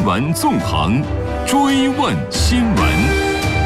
闻纵横，追问新闻。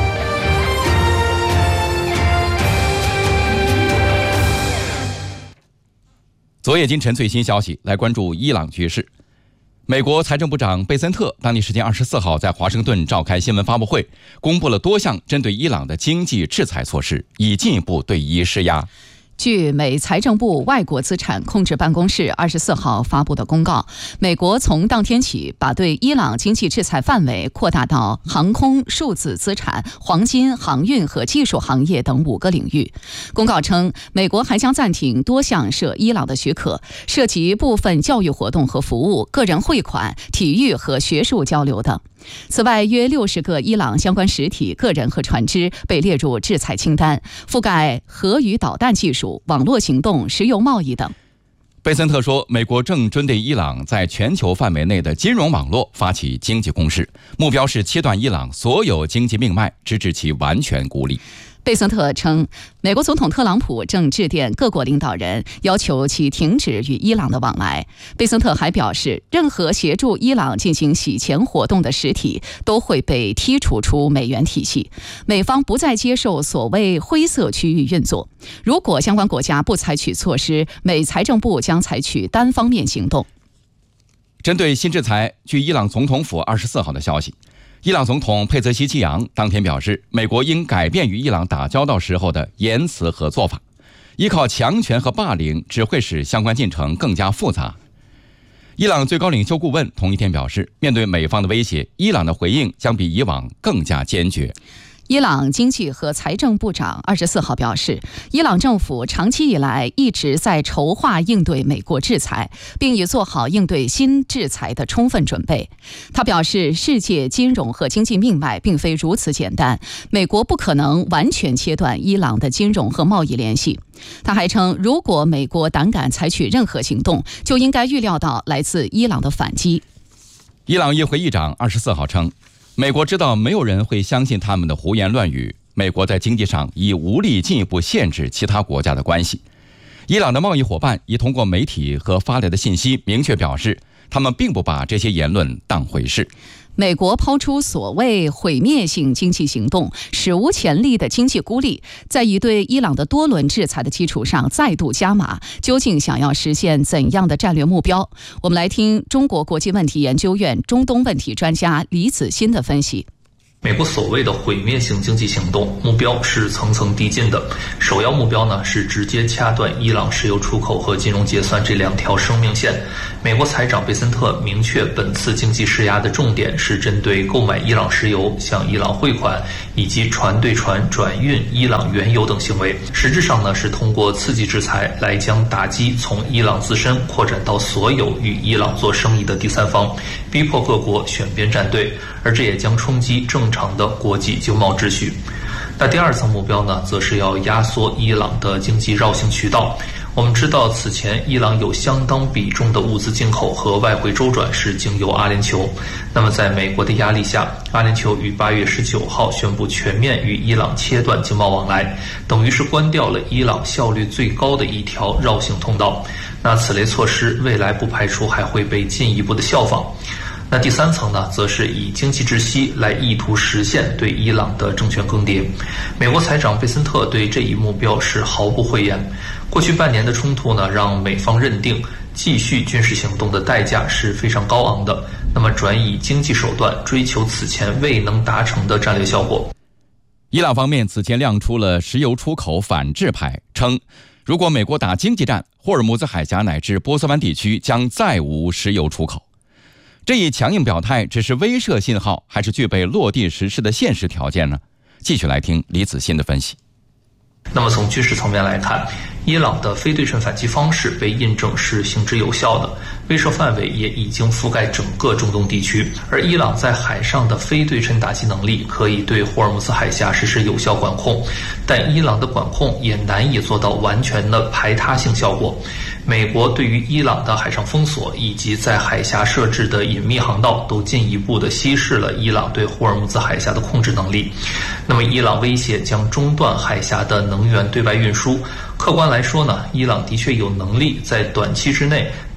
昨夜今晨最新消息，来关注伊朗局势。美国财政部长贝森特当地时间24号在华盛顿召开新闻发布会，公布了多项针对伊朗的经济制裁措施，以进一步对伊施压。 据美财政部外国资产控制办公室24号发布的公告，美国从当天起把对伊朗经济制裁范围扩大到航空、数字资产、黄金、航运和技术行业等5个领域。公告称，美国还将暂停多项涉伊朗的许可，涉及部分教育活动和服务、个人汇款、体育和学术交流等。此外，约60个伊朗相关实体、个人和船只被列入制裁清单，覆盖核与导弹技术、网络行动、石油贸易等。 贝森特说，美国正针对伊朗在全球范围内的金融网络发起经济攻势，目标是切断伊朗所有经济命脉，直至其完全孤立。 贝森特称，美国总统特朗普正致电各国领导人，要求其停止与伊朗的往来。贝森特还表示，任何协助伊朗进行洗钱活动的实体都会被剔除出美元体系，美方不再接受所谓灰色区域运作。如果相关国家不采取措施，美财政部将采取单方面行动。 针对新制裁，据伊朗总统府24号的消息，伊朗总统佩泽希季扬当天表示，美国应改变与伊朗打交道时候的言辞和做法，依靠强权和霸凌只会使相关进程更加复杂。伊朗最高领袖顾问同一天表示，面对美方的威胁，伊朗的回应将比以往更加坚决。 伊朗经济和财政部长24号表示，伊朗政府长期以来一直在筹划应对美国制裁，并已做好应对新制裁的充分准备。他表示，世界金融和经济命脉并非如此简单，美国不可能完全切断伊朗的金融和贸易联系。他还称，如果美国胆敢采取任何行动，就应该预料到来自伊朗的反击。 伊朗议会议长24号称，美国知道没有人会相信他们的胡言乱语，美国在经济上已无力进一步限制其他国家的关系。伊朗的贸易伙伴已通过媒体和发来的信息明确表示，他们并不把这些言论当回事。 美国抛出所谓毁灭性经济行动，史无前例的经济孤立，在以对伊朗的多轮制裁的基础上再度加码，究竟想要实现怎样的战略目标？我们来听中国国际问题研究院中东问题专家李子欣的分析。 美国所谓的毁灭性经济行动目标是层层递进的，首要目标呢是直接掐断伊朗石油出口和金融结算这2条生命线。美国财长贝森特明确，本次经济施压的重点是针对购买伊朗石油、向伊朗汇款以及船对船转运伊朗原油等行为。实质上呢是通过刺激制裁来将打击从伊朗自身扩展到所有与伊朗做生意的第三方，逼迫各国选边站队，而这也将冲击正常的国际经贸秩序。那第2层目标呢，则是要压缩伊朗的经济绕行渠道。我们知道，此前伊朗有相当比重的物资进口和外汇周转是经由阿联酋。那么在美国的压力下，阿联酋于8月19号宣布全面与伊朗切断经贸往来，等于是关掉了伊朗效率最高的一条绕行通道。那此类措施未来不排除还会被进一步的效仿。那第3层呢，则是以经济窒息来意图实现对伊朗的政权更迭。美国财长贝森特对这一目标是毫不讳言。过去半年的冲突呢，让美方认定继续军事行动的代价是非常高昂的，那么转以经济手段追求此前未能达成的战略效果。 伊朗方面此前亮出了石油出口反制牌，称如果美国打经济战，霍尔木兹海峡乃至波斯湾地区将再无石油出口。这一强硬表态只是威慑信号，还是具备落地实施的现实条件呢？继续来听李子欣的分析。 那么从军事层面来看，伊朗的非对称反击方式被印证是行之有效的，威慑范围也已经覆盖整个中东地区。而伊朗在海上的非对称打击能力可以对霍尔木兹海峡实施有效管控，但伊朗的管控也难以做到完全的排他性效果。美国对于伊朗的海上封锁以及在海峡设置的隐秘航道都进一步的稀释了伊朗对霍尔木兹海峡的控制能力。那么伊朗威胁将中断海峡的能源对外运输，客观来说呢，伊朗的确有能力在短期之内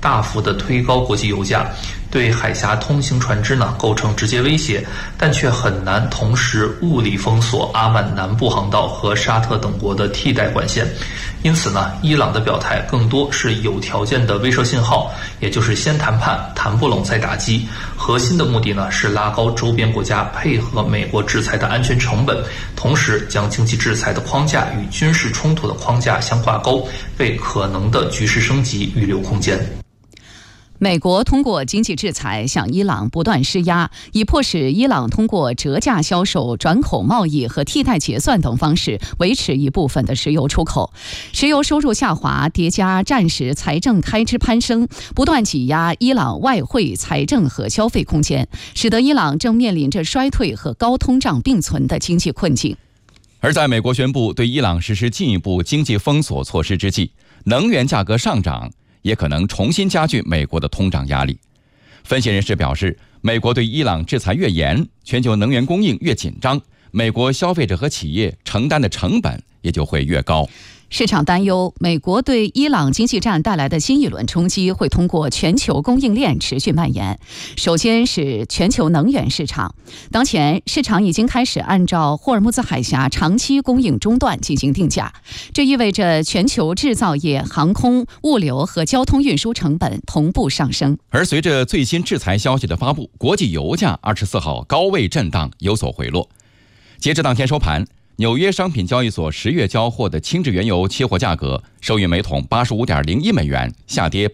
大幅的推高国际油价，对海峡通行船只呢构成直接威胁，但却很难同时物理封锁阿曼南部航道和沙特等国的替代管线。因此呢，伊朗的表态更多是有条件的威慑信号，也就是先谈判，谈不拢再打击。核心的目的呢是拉高周边国家配合美国制裁的安全成本，同时将经济制裁的框架与军事冲突的框架相挂钩，为可能的局势升级预留空间。 美国通过经济制裁向伊朗不断施压，以迫使伊朗通过折价销售、转口贸易和替代结算等方式维持一部分的石油出口。石油收入下滑叠加战时财政开支攀升，不断挤压伊朗外汇、财政和消费空间，使得伊朗正面临着衰退和高通胀并存的经济困境。 而在美国宣布对伊朗实施进一步经济封锁措施之际，能源价格上涨也可能重新加剧美国的通胀压力。分析人士表示，美国对伊朗制裁越严，全球能源供应越紧张，美国消费者和企业承担的成本也就会越高。 市场担忧，美国对伊朗经济战带来的新一轮冲击会通过全球供应链持续蔓延。首先是全球能源市场，当前市场已经开始按照霍尔木兹海峡长期供应中断进行定价，这意味着全球制造业、航空、物流和交通运输成本同步上升。 而随着最新制裁消息的发布，国际油价24号高位震荡，有所回落。截至当天收盘，纽约商品交易所10月交货的轻质原油期货价格收于每桶85.01美元，下跌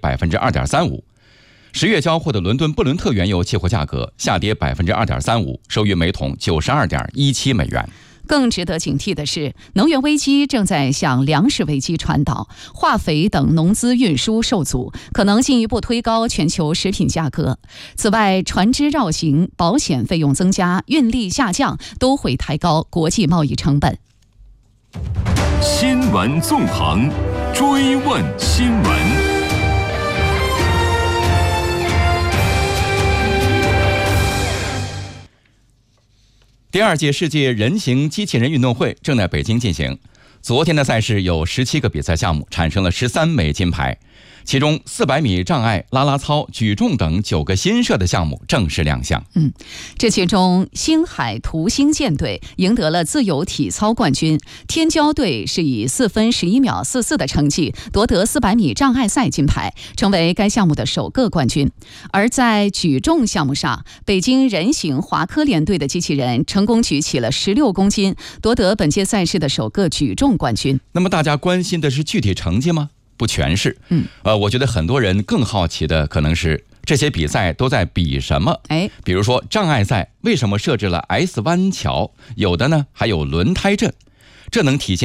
2.35%。10月交货的伦敦布伦特原油期货价格下跌 2.35%， 收于每桶92.17美元。 更值得警惕的是，能源危机正在向粮食危机传导，化肥等农资运输受阻，可能进一步推高全球食品价格。此外，船只绕行、保险费用增加、运力下降，都会抬高国际贸易成本。 新闻纵横，追问新闻。 第2届世界人形机器人运动会正在北京进行。昨天的赛事有17个比赛项目，产生了13枚金牌，其中400米障碍、啦啦操、举重等9个新设的项目正式亮相。 这其中星海图星舰队赢得了自由体操冠军，天骄队是以4分11秒44的成绩夺得400米障碍赛金牌，成为该项目的首个冠军。而在举重项目上，北京人形华科联队的机器人成功举起了16公斤，夺得本届赛事的首个举重冠军。 那么大家关心的是具体成绩吗？不全是。我觉得很多人更好奇的可能是这些比赛都在比什么。比如说障碍赛为什么设置了 S 弯桥，有的呢还有轮胎阵，这能体现